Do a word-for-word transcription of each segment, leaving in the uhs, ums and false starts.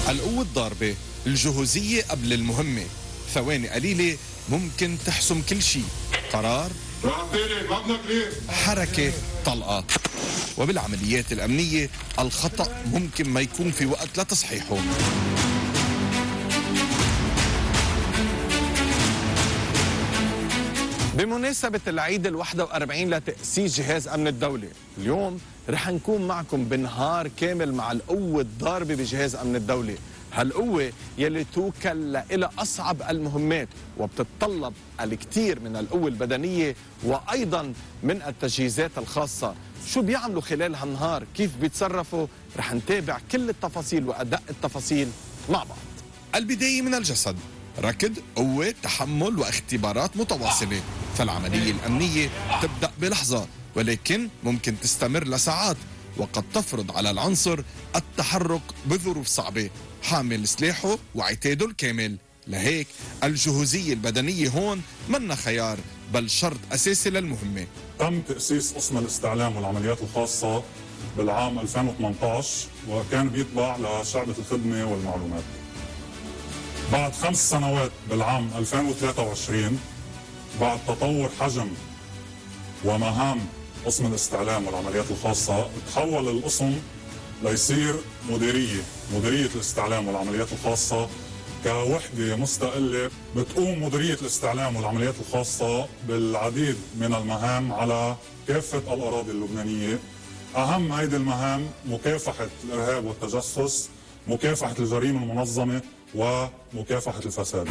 القوة الضاربة، الجهوزية قبل المهمة، ثواني قليلة ممكن تحسم كل شيء. قرار، حركة، طلقة. وبالعمليات الأمنية الخطأ ممكن ما يكون في وقت لتصحيحه. بمناسبة العيد الواحد وأربعين لتأسيس جهاز أمن الدولة، اليوم رح نكون معكم بنهار كامل مع القوة الضاربة بجهاز أمن الدولة. هالقوة يلي توكل إلى أصعب المهمات وبتتطلب الكثير من القوة البدنية وأيضا من التجهيزات الخاصة. شو بيعملوا خلال هالنهار؟ كيف بيتصرفوا؟ رح نتابع كل التفاصيل وأدق التفاصيل مع بعض. البداية من الجسد، ركض، قوة، تحمل واختبارات متواصلة. فالعملية الأمنية تبدأ بلحظة ولكن ممكن تستمر لساعات، وقد تفرض على العنصر التحرك بظروف صعبة، حامل سلاحه وعتاده الكامل. لهيك الجهوزية البدنية هون منا خيار بل شرط أساسي للمهمة. تم تأسيس قسم الاستعلام والعمليات الخاصة بالعام ألفين وثمانية عشر وكان بيتبع لشعبة الخدمة والمعلومات. بعد خمس سنوات بالعام ألفين وثلاثة وعشرين بعد تطور حجم ومهام قسم الاستعلام والعمليات الخاصة تحول القسم ليصير مديرية مديرية الاستعلام والعمليات الخاصة كوحدة مستقلة بتقوم مديرية الاستعلام والعمليات الخاصة بالعديد من المهام على كافة الأراضي اللبنانية. أهم هيدي المهام مكافحة الإرهاب والتجسس، مكافحة الجريمة المنظمة ومكافحة الفساد.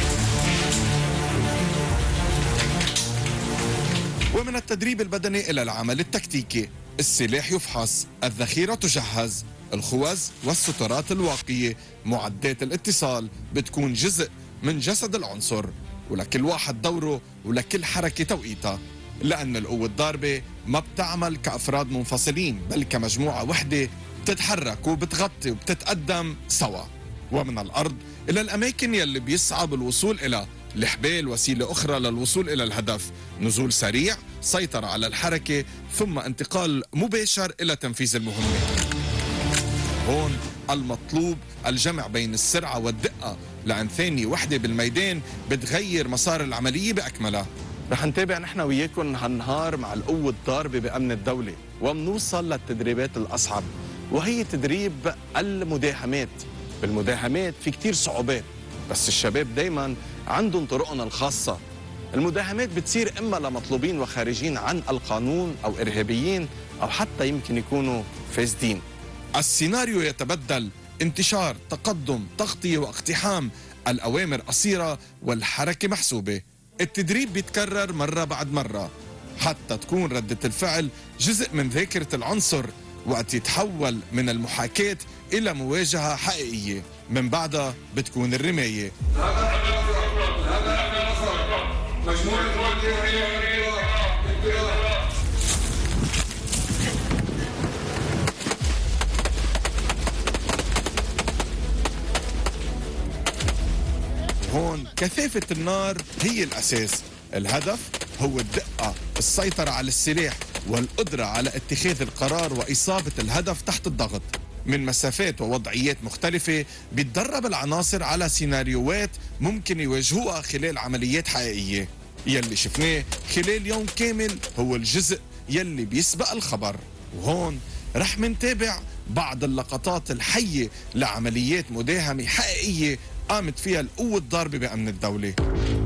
ومن التدريب البدني إلى العمل التكتيكي، السلاح يفحص، الذخيرة تجهز، الخوذ والسترات الواقية، معدات الاتصال بتكون جزء من جسد العنصر، ولكل واحد دوره ولكل حركة توقيتها. لأن القوة الضاربة ما بتعمل كأفراد منفصلين بل كمجموعة وحدة بتتحرك وبتغطي وبتتقدم سوا. ومن الأرض إلى الأماكن يلي بيصعب الوصول إلى الحبال، وسيلة أخرى للوصول إلى الهدف، نزول سريع، سيطرة على الحركة، ثم انتقال مباشر إلى تنفيذ المهمة. هون المطلوب الجمع بين السرعة والدقة، لأن ثانية وحدة بالميدان بتغير مسار العملية بأكملها. رح نتابع نحن وياكم هالنهار مع القوة الضاربة بأمن الدولة، ومنوصل للتدريبات الأصعب وهي تدريب المداهمات. بالمداهمات في كتير صعوبات، بس الشباب دايما عندهم طرقنا الخاصة. المداهمات بتصير إما لمطلوبين وخارجين عن القانون أو إرهابيين أو حتى يمكن يكونوا فاسدين. السيناريو يتبدل، انتشار، تقدم، تغطية واقتحام، الأوامر قصيرة والحركة محسوبة. التدريب بيتكرر مرة بعد مرة حتى تكون ردة الفعل جزء من ذاكرة العنصر، وقت يتحول من المحاكاة إلى مواجهة حقيقية. من بعدها بتكون الرماية. هون كثافة النار هي الأساس، الهدف هو الدقة، السيطرة على السلاح والقدرة على اتخاذ القرار وإصابة الهدف تحت الضغط. من مسافات ووضعيات مختلفة بيتدرب العناصر على سيناريوهات ممكن يواجهوها خلال عمليات حقيقية. يلي شفناه خلال يوم كامل هو الجزء يلي بيسبق الخبر، وهون رح منتابع بعض اللقطات الحية لعمليات مداهمة حقيقية قامت فيها القوة الضاربة بأمن الدولة.